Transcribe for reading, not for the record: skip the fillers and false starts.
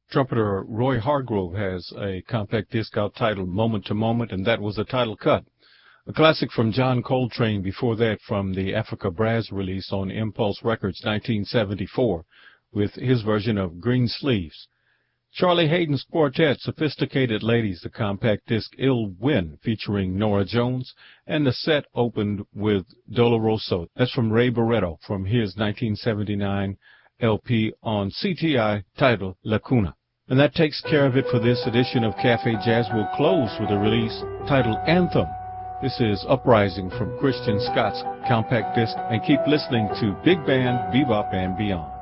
Trumpeter Roy Hargrove has a compact disc out titled Moment to Moment, and that was a title cut. A classic from John Coltrane before that from the Africa Brass release on Impulse Records 1974 with his version of Green Sleeves. Charlie Hayden's quartet, Sophisticated Ladies, the compact disc Ill Wind featuring Nora Jones, and the set opened with Doloroso. That's from Ray Barretto from his 1979 LP on CTI titled Lacuna. And that takes care of it for this edition of Cafe Jazz. We'll close with a release titled Anthem. This is Uprising from Christian Scott's compact disc, and keep listening to Big Band, Bebop, and Beyond.